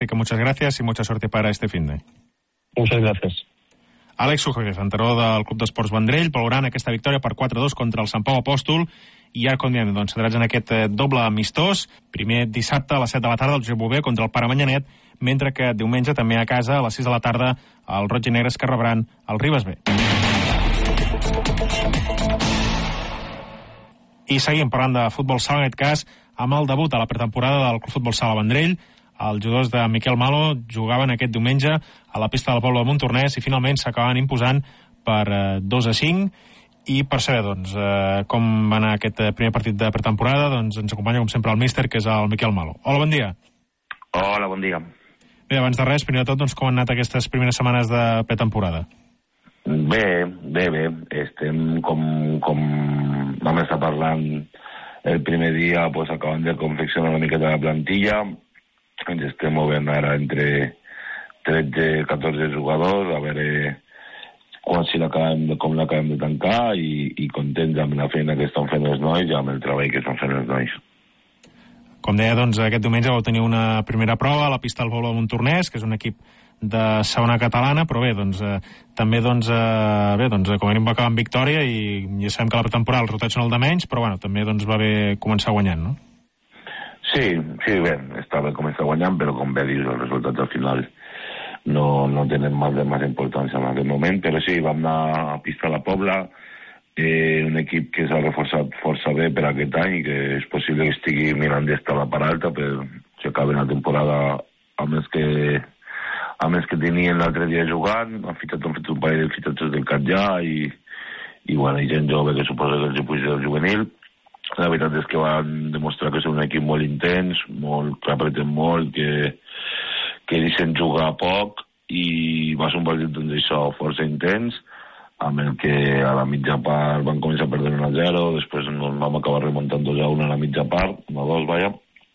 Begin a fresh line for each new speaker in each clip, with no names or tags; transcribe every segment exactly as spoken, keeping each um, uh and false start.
Así que muchas gracias y mucha suerte para este fin de.
Muchas gracias.
Àlex Suárez, entrenador del Club d'Esports Vendrell, valorant aquesta victòria per quatre a dos contra el Sant Pau Apòstol, i ara, com diem, doncs, centrats en aquest doble amistós. Primer dissabte a les set de la tarda el Josep Bové contra el Pare Manyanet, mentre que diumenge també a casa a les sis de la tarda el Roig i Negres que rebran el Ribes B. I seguim parlant de futbol sala, en aquest cas, amb el debut a la pretemporada del Club Futbol Sala Vendrell. Els jugadors de Miquel Malo jugaven aquest diumenge a la pista del poble de Montornès i finalment s'acabaven imposant per eh, dos a cinc. I per saber doncs, eh, com va anar aquest primer partit de pretemporada, doncs ens acompanya com sempre el míster, que és el Miquel Malo. Hola, bon dia.
Hola, bon dia.
Bé, abans de res, primer de tot, doncs, com han anat aquestes primeres setmanes de pretemporada?
Bé, bé, bé. Estem com, com vam estar parlant el primer dia, pues, acabant de confeccionar una miqueta la plantilla. Ens estem movent ara entre tretze i catorze jugadors, a veure quan si l'acabem de, com l'acabem de tancar i, i contents amb la feina que estan fent els nois i amb el treball que estan fent els nois.
Com deia, doncs, aquest diumenge vau tenir una primera prova a la pista del poble de Montornès, que és un equip de segona catalana, però bé, doncs, eh, també, doncs, eh, bé, doncs, com a mínim va acabar amb victòria i ja sabem que la pretemporada els resultats són el de menys, però bueno, també doncs, va bé començar guanyant, no?
Sí, sí, bé, està bé començar guanyant, però com bé dius, els resultats al final no, no tenen más de más importància en aquest moment, però sí, vam anar a pista a la Pobla, eh, un equip que s'ha reforçat força bé per aquest any i que és possible que estigui mirant d'estar a la part alta per si acaben la temporada amb els que, amb els que tenien l'altre dia jugant. Han fitxat, han fet un parell de fitxatges del Catllà i, i, bueno, i gent jove que suposa que els puja del juvenil. La veritat és que van demostrar que és un equip molt intens, molt, que apreten molt, que, que deixen jugar poc, i va ser un partit doncs, això, força intens, amb el que a la mitja part van començar a perdre un a zero, després no, vam acabar remuntant dos a un a la mitja part, un a dos, vaja,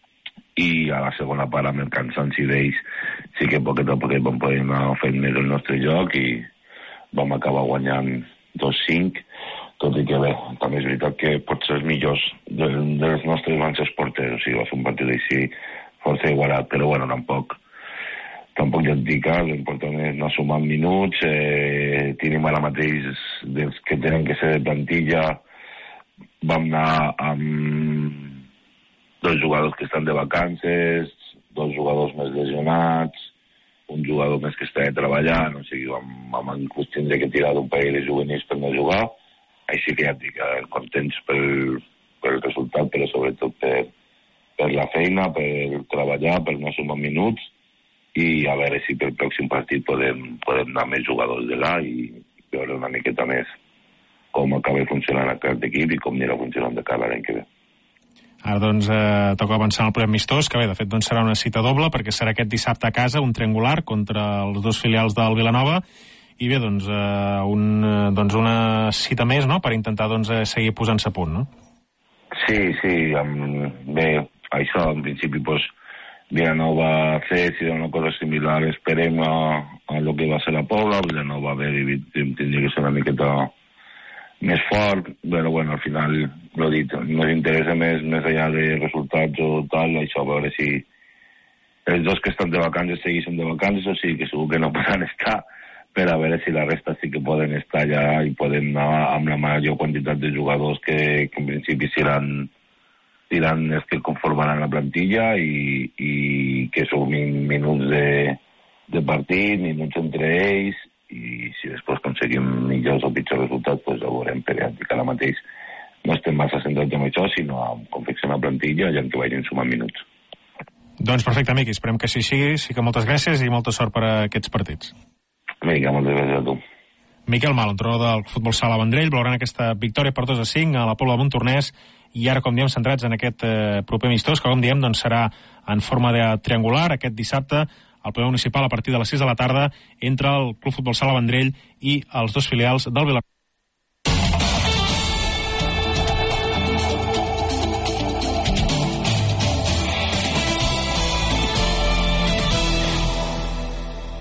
i a la segona part amb el cansanci d'ells sí que poquet a poquet vam poder anar fent més el nostre joc i vam acabar guanyant dos a cinc, tot i que bé, també és veritat que potser els millors de, dels nostres van ser els porters, o sigui, va ser un partit així força igualat, però bueno, tampoc tampoc ja et dic, l'important és anar sumant minuts, eh, tenim ara mateix dels que tenen que ser de plantilla, vam anar amb dos jugadors que estan de vacances, dos jugadors més lesionats, un jugador més que està treballant, o sigui, vam, vam inclús tindre que tirar d'un parell de juvenils per no jugar. Així que ja et dic, eh, contents pel, pel resultat, però sobretot per, per la feina, per treballar, per no sumar minuts, i a veure si pel pròxim partit podem, podem anar més jugadors de là i veure una miqueta més com acaba funcionant aquest equip i com anirà funcionant de cara l'any que ve.
Ara, doncs, eh, toca avançar en el primer amistós, que bé, de fet, doncs, serà una cita doble, perquè serà aquest dissabte a casa, un triangular contra els dos filials del Vilanova, i bé, doncs, eh, un, doncs una cita més, no?, per intentar, doncs, seguir posant-se a punt, no?
Sí, sí, amb, bé, això, en principi, doncs, Vilanova C, si era una cosa similar, esperem a, a lo que va ser la Pobla. Vilanova B tindria que ser una miqueta més fort, però bueno, al final, l'ho dit, ens interessa més, més allà de resultats o tal, això, a veure si els dos que estan de vacances segueixen de vacances, o sigui que segur que no poden estar, per a veure si la resta sí que poden estar allà i poden anar amb la major quantitat de jugadors que, que en principi seran, seran els que conformaran la plantilla i, i que sumin minuts de, de partit, minuts entre ells, i si després aconseguim millors o pitjors resultats, doncs ho veurem, per exemple, ara mateix no estem massa centrats en això, sinó a confeccionar plantilla i en què vagin sumant minuts.
Doncs perfecte, Miqui, esperem que així sigui, sí que moltes gràcies i molta sort per a aquests partits.
Vinga, moltes gràcies a tu.
Miquel Malo, entrenador del Futbol Sala Vendrell, valorant aquesta victòria per dos a cinc a la Pobla de Montornès, i ara, com diem, centrats en aquest eh, proper amistós, que com diem, doncs, serà en forma de triangular aquest dissabte al ple municipal a partir de les sis de la tarda entre el Club Futbol Sala Vendrell i els dos filials del Vilanova.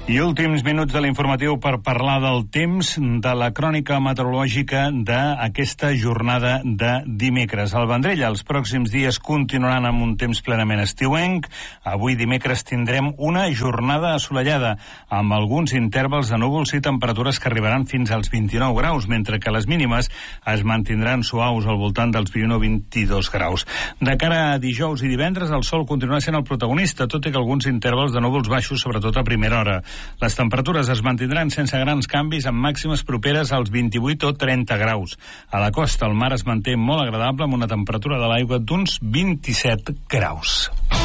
I últims minuts de l'informatiu per parlar del temps, de la crònica meteorològica d'aquesta jornada de dimecres. Al Vendrell, els pròxims dies continuaran amb un temps plenament estiuenc. Avui dimecres tindrem una jornada assolellada, amb alguns intervals de núvols i temperatures que arribaran fins als vint-i-nou graus, mentre que les mínimes es mantindran suaus al voltant dels vint u a vint-i-dos graus. De cara a dijous i divendres, el sol continuarà sent el protagonista, tot i que alguns intervals de núvols baixos, sobretot a primera hora. Les temperatures es mantindran sense grans canvis, amb màximes properes als vint-i-vuit o trenta graus. A la costa, el mar es manté molt agradable, amb una temperatura de l'aigua d'uns vint-i-set graus.